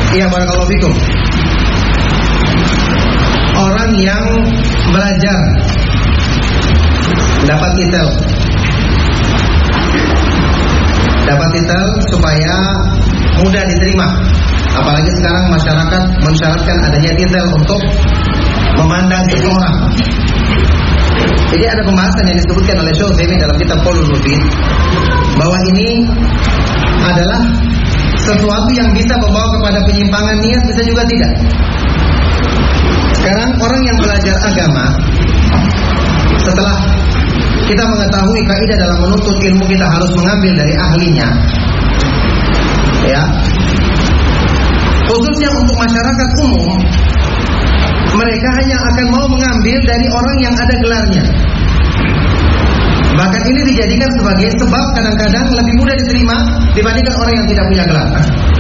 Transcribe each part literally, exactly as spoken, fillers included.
Iya, barakallahu fikum. Orang yang belajar dapat titel, dapat titel supaya mudah diterima. Apalagi sekarang masyarakat mensyaratkan adanya titel untuk memandang seseorang. Jadi ada pembahasan yang disebutkan oleh Syekh Utsaimin dalam kitab Qaulul Mufid bahwa ini adalah sesuatu yang bisa membawa kepada penyimpangan niat, bisa juga tidak. Sekarang orang yang belajar agama, setelah kita mengetahui kaidah dalam menuntut ilmu, kita harus mengambil dari ahlinya, ya. Khususnya untuk masyarakat umum, mereka hanya akan mau mengambil dari orang yang ada gelarnya. Bahkan ini dijadikan sebagai sebab kadang-kadang lebih mudah diterima dibandingkan orang yang tidak punya gelar.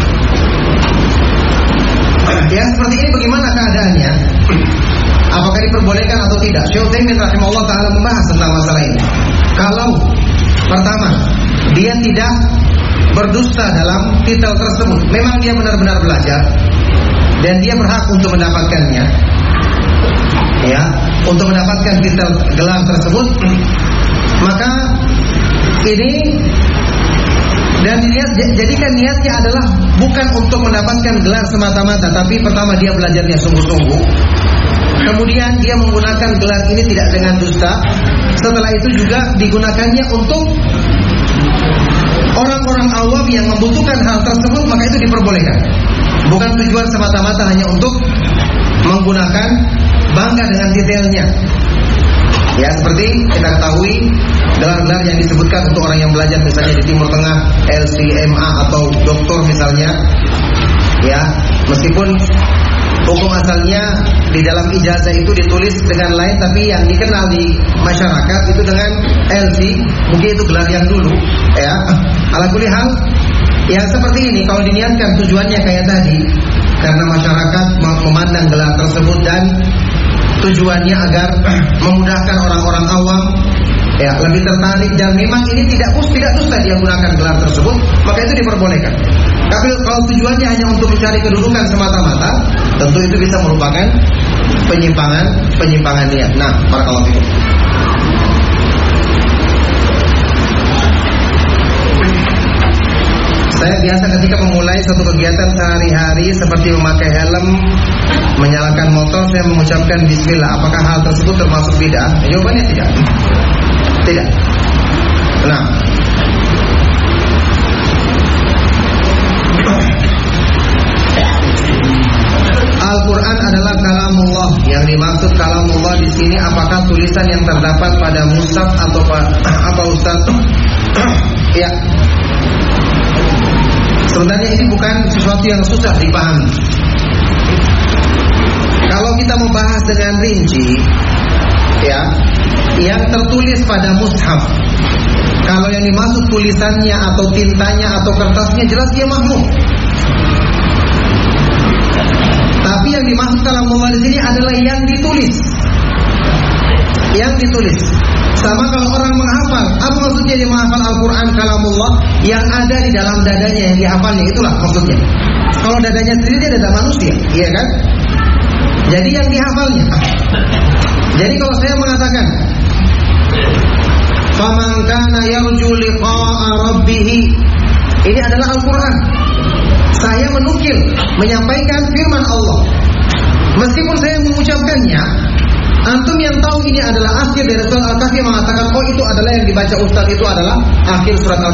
Ya, seperti ini bagaimana keadaannya? Apakah diperbolehkan atau tidak? Syekh Utsaimin rahimahullah taala membahas tentang masalah ini. Kalau pertama, dia tidak berdusta dalam titel tersebut, memang dia benar-benar belajar dan dia berhak untuk mendapatkannya, ya, untuk mendapatkan titel gelar tersebut, maka ini dan dilihat, jadikan niatnya adalah bukan untuk mendapatkan gelar semata-mata, tapi pertama dia belajarnya sungguh-sungguh, kemudian dia menggunakan gelar ini tidak dengan dusta, setelah itu juga digunakannya untuk orang-orang awam yang membutuhkan hal tersebut, maka itu diperbolehkan. Bukan tujuan semata-mata hanya untuk menggunakan bangga dengan titelnya. Ya, seperti kita ketahui gelar-gelar yang disebutkan untuk orang yang belajar misalnya di Timur Tengah, L C M A atau doktor misalnya, ya, meskipun hukum asalnya di dalam ijazah itu ditulis dengan lain, tapi yang dikenal di masyarakat itu dengan L C, mungkin itu gelar yang dulu, ya. Ala kulli hal, yang seperti ini kalau diniatkan tujuannya kayak tadi, karena masyarakat memandang gelar tersebut dan tujuannya agar memudahkan orang-orang awam, ya, lebih tertarik, dan memang ini tidak us tidak dusta dia gunakan gelar tersebut, maka itu diperbolehkan. Tapi kalau tujuannya hanya untuk mencari kedudukan semata-mata, tentu itu bisa merupakan penyimpangan penyimpangan niat. Nah, barakallahu fikum. Saya biasa ketika memulai suatu kegiatan sehari-hari seperti memakai helm, menyalakan motor, saya mengucapkan bismillah. Apakah hal tersebut termasuk bid'ah? Jawabannya tidak. Tidak. Nah, Al-Quran adalah kalamullah. Yang dimaksud kalamullah di sini apakah tulisan yang terdapat pada mushaf atau apa Ustaz? Ya. Sebenarnya ini bukan sesuatu yang susah dipahami. Kalau kita membahas dengan rinci, ya, yang tertulis pada mushaf, kalau yang dimaksud tulisannya atau tintanya atau kertasnya, jelas dia makmum. Tapi yang dimaksud kalamullah di sini adalah yang ditulis. Yang ditulis. Sama kalau orang menghafal, apa maksudnya dia menghafal Al-Quran kalamullah? Yang ada di dalam dadanya yang dihafalnya, itulah maksudnya. Kalau dadanya sendiri dia dada manusia, iya kan? Jadi yang dihafalnya. Jadi kalau saya mengatakan faman kana yarju liqa'a rabbih, ini adalah Al-Quran. Saya menukil, menyampaikan firman Allah. Meskipun saya mengucapkannya, antum yang tahu ini adalah akhir dari surat Al-Kahfi mengatakan, oh itu adalah yang dibaca Ustaz, itu adalah akhir surat Al-Kahfi.